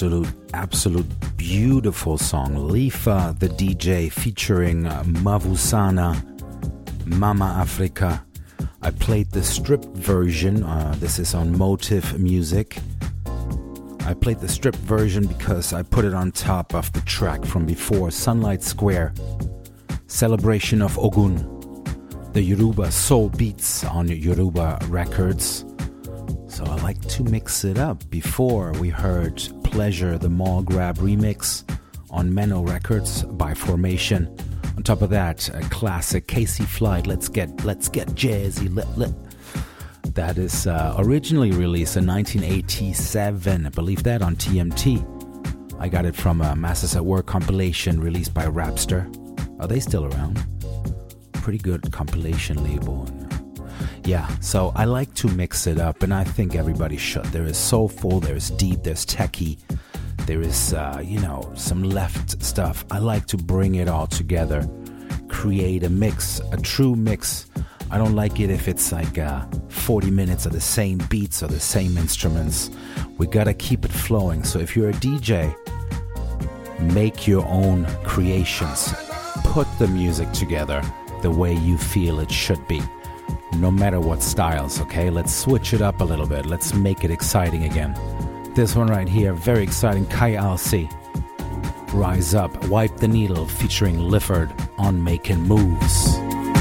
absolute beautiful song. Lifa the DJ featuring Mavusana, Mama Africa. I played the stripped version. This is on Motive Music. I played the stripped version because I put it on top of the track from before, Sunlight Square, Celebration of Ogun, the Yoruba Soul Beats on Yoruba Records. So I like to mix it up. Before we heard Pleasure, the Mall Grab remix on Menno Records by Formation. On top of that, a classic Casey Flight, Let's Get Jazzy. That is originally released in 1987. I believe that on TMT. I got it from a Masters at Work compilation released by Rapster. Are they still around? Pretty good compilation label. Yeah, so I like to mix it up, and I think everybody should. There is soulful, there's deep, there's techie, there is, some left stuff. I like to bring it all together, create a mix, a true mix. I don't like it if it's like 40 minutes of the same beats or the same instruments. We gotta keep it flowing. So if you're a DJ, make your own creations. Put the music together the way you feel it should be. No matter what styles, okay? Let's switch it up a little bit. Let's make it exciting again. This one right here, very exciting. Kai Alcy, Rise Up, Wipe the Needle, featuring Lifford on Making Moves.